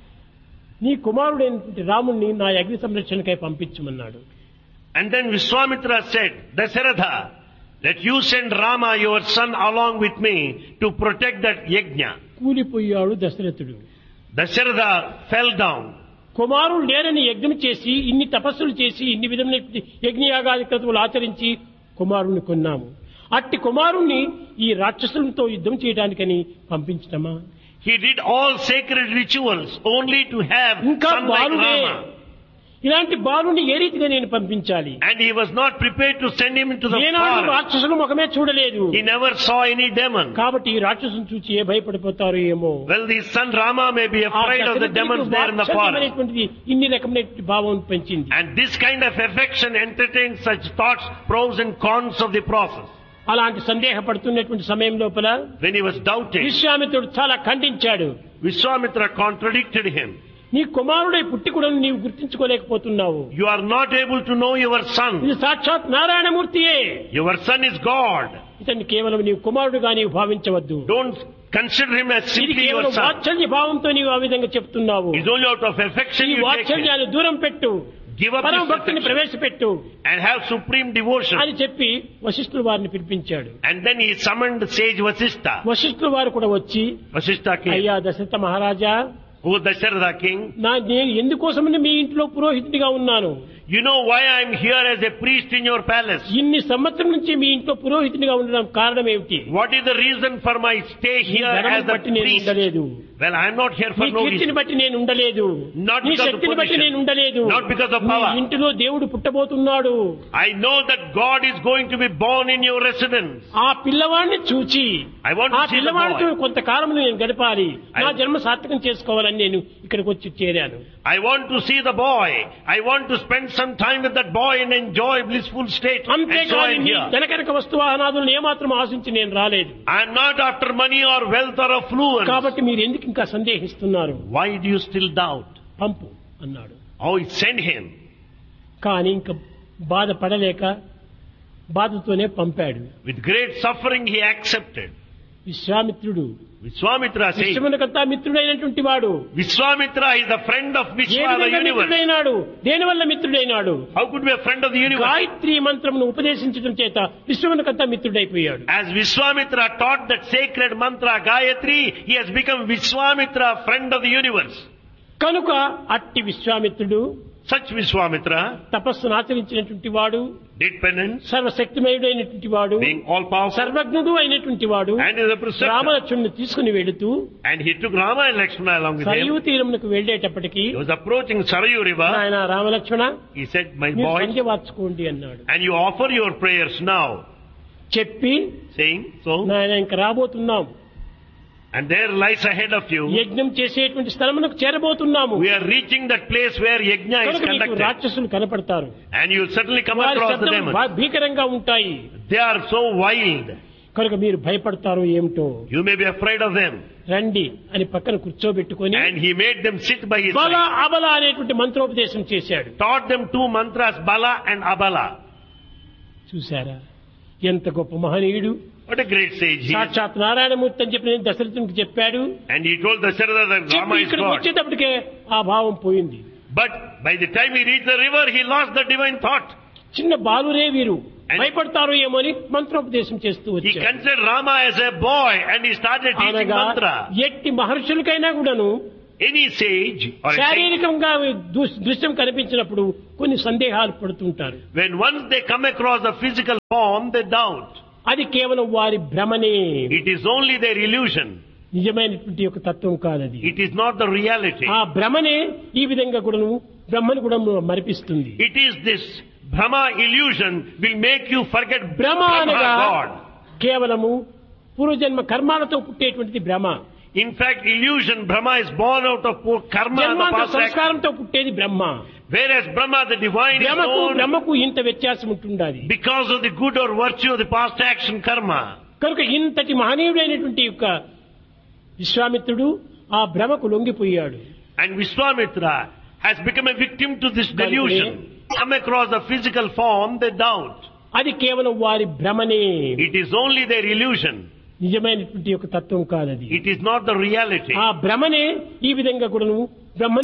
నీ కుమారుడైనటువంటి రాముణ్ణి నా అగ్ని సంరక్షణకై పంపించమన్నాడు. And then Vishwamitra said, Dasharatha, let you send Rama, your son, along with me to protect that yajna. కూలిపోయాడు దశరథుడు. Dasharatha fell down. కుమారుడు లేరని యజ్ఞం చేసి ఇన్ని తపస్సులు చేసి ఇన్ని విధమైన యజ్ఞయాగాది క్రతువులు ఆచరించి కుమారుణ్ణి కొన్నాము. అట్టి కుమారుణ్ణి ఈ రాక్షసులతో యుద్ధం చేయడానికని పంపించటమా? He did all sacred rituals only to have ఇంకా son like బాలుడే. Rama. ఇలాంటి బాలుని ఏ రీతిగా నేను పంపించాలి? And he was not prepared to send him into the ఏనాడు forest. రాక్షసులు ముఖమే చూడలేదు. He never saw any demon. కాబట్టి ఈ రాక్షసుని చూచి ఏ భయపడిపోతారో ఏమో. Well, the son Rama may be afraid of the demons there in the forest. అనేటువంటిది ఇన్ని రకమైనటువంటి భావం పెంచింది. And this kind of affection entertains such thoughts, pros and cons of the process. అలాంటి సందేహపడుతున్నటువంటి సమయం లోపల When he was doubting, విశ్వామిత్రుడు చాలా ఖండించాడు. Vishwamitra contradicted him. నీ కుమారుడై పుట్టి కూడా నీవు గుర్తించుకోలేకపోతున్నావు. You are not able to know your son. ఇది సాక్షాత్ నారాయణమూర్తియే. Your son is God. ఇతన్ని కేవలం నీవు కుమారుడుగా నీవు భావించవద్దు. Don't consider him as ఇది simply your కేవలం son. వాత్సల్య భావంతో నీవు ఆ విధంగా చెప్తున్నావు. It's only out of affection ఈ you take him. వాత్సల్యాన్ని దూరం పెట్టు, Give up పరమ this భక్తిని affection ప్రవేశపెట్టు and have supreme devotion. అని చెప్పి వశిష్ఠుల వారిని పిలిపించాడు. And then he summoned sage Vasishtha. వశిష్ఠుల వారు కూడా వచ్చి Vasishtha came. అయ్యా దశరథ మహారాజా, Who Dasharatha king? నేను ఎందుకోసమని మీ ఇంట్లో పురోహితుడిగా ఉన్నాను? You know why I am here as a priest in your palace? ఇన్ని సంవత్సరం నుంచి మీ ఇంట్లో పురోహితుడిగా ఉండడం కారణం ఏమిటి? What is the reason for my stay నీ here ధనమును as a బట్టి నేను priest? ఉండలేదు, Well, I am not here for నీ no కీర్తిని reason. బట్టి నేను ఉండలేదు, Not నీ because of శక్తిని బట్టి position. నేను ఉండలేదు. Not because of నీ power. ఇంటిలో దేవుడు పుట్టబోతున్నాడు. I know that God is going to be born in your residence. ఆ పిల్లవాడిని చూచి I want ఆ to see the పిల్లవాడితో boy. కొంతకాలం నేను గడపాలి, నా I- జన్మ సార్థకం చేసుకోవాలని నేను ఇక్కడికి వచ్చి చేరాను. I want to see the boy. I want to spend some time with that boy and enjoy blissful state. And so I అంతేకాని am నీ here. ధనకనక వస్తువాహనాదులను ఏమాత్రం ఆశించి నేను రాలేదు. I am not after money or wealth or affluence. కాబట్టి మీరు ఎందుకు ఇంకా సందేహిస్తున్నారు? Why do you still doubt? పంపు అన్నాడు. Oh, send him. కానీ ఇంకా బాధపడలేక బాధతోనే పంపాడు. With great suffering he accepted. విశ్వామిత్రుడు Vishwamitra says, విశ్వమునకంతా మిత్రుడైనటువంటి వాడు Vishwamitra is the friend of A Vishwa, the విధంగా universe. మిత్రుడైనాడు, దేని వల్ల మిత్రుడైనాడు? How could be a friend of the universe? Gayatri మంత్రమును ఉపదేశించడం చేత విశ్వమునకంతా మిత్రుడైపోయాడు. As Vishwamitra taught that sacred mantra Gayatri, he has become Vishwamitra, friend of the universe. కనుక అట్టి విశ్వామిత్రుడు Such Vishwamitra తపస్సును ఆచరించినటువంటి వాడు, did penance, సర్వశక్తిమయుడైనటువంటి వాడు, being all powerful, సర్వజ్ఞుడు అయినటువంటి వాడు and is a preceptor. రామలక్ష్మణుని తీసుకుని వెళుతూ And he took Rama and Lakshmana along with Sarayu him. తీరమునకు వెళ్లేటప్పటికి, He was approaching Sarayu river. ఆయన రామలక్ష్మణ He said, my మీరు boy, సంధ్య వార్చుకోండి అన్నాడు. and you offer your prayers now. చెప్పి Saying so, నాయన ఇంక రాబోతున్నాం, and there lies ahead of you. యజ్ఞం చేసేటువంటి స్థలమునకు చేరబోతున్నాము. We are reaching that place where yajna is కనుక మీకు conducted. రాక్షసులు కనపడతారు, And you'll certainly come వారి across the శబ్దం demons. భీకరంగా ఉంటాయి. They are so wild. కనుక మీరు భయపడతారో ఏమిటో, You may be afraid of them. రండి అని పక్కన కూర్చోబెట్టుకొని And he made them sit by his బల side. అబల అనేటువంటి మంత్రోపదేశం చేశాడు. Taught them two mantras, Bala and Abala. చూశారా ఎంత గొప్ప మహనీయుడు, What a great sage he is. సాక్షాత్ నారాయణమూర్తి అని చెప్పి నేను దశరథునికి చెప్పాడు. And he told Dasharatha that Rama చెప్పి is ఇక్కడికి God. వచ్చేటప్పటికే ఆ భావం పోయింది. But by the time he reached the river, he lost the divine thought. చిన్న బాలురే వీరు, And- భయపడతారో ఏమో అని మంత్రోపదేశం చేస్తూ He వచ్చాడు. considered Rama as a boy and he started teaching అనగా mantra. ఎట్టి మహర్షులకైనా కూడాను Any sage or a saint, శారీరకంగా దృశ్యం కనిపించినప్పుడు కొన్ని సందేహాలు పడుతుంటారు. when once they come across the physical form, they doubt. అది కేవలం వారి భ్రమనే, It is only their illusion. నిజమైనటువంటి యొక్క తత్వం కాదది. It is not the reality. ఆ భ్రమనే ఈ విధంగా కూడాను బ్రహ్మను కూడా మరిపిస్తుంది. It is this Brahma illusion will make you forget భ్రమ Brahma అనగా God. కేవలము పూర్వజన్మ కర్మాలతో పుట్టేటువంటిది భ్రమ. In fact, illusion, Brahma is born out of poor karma and the జన్మాంతర past action. సంస్కారంతో పుట్టేది బ్రహ్మ. Whereas Brahma, the divine, is born బ్రహ్మకు ఇంత వ్యత్యాసం ఉంటుండాలి. because of the good or virtue of the past action karma. కనుక ఇంతటి మహనీయుడైనటువంటి యొక్క విశ్వామిత్రుడు ఆ భ్రమకు లొంగిపోయాడు. And Vishwamitra has become a victim to this delusion. Come across the physical form, they doubt. అది కేవలం వారి భ్రమనే, It is only their illusion. నిజమైనటువంటి యొక్క తత్వం కాదది. It is not the reality. ఆ భ్రమనే ఈ విధంగా కూడాను బ్రహ్మ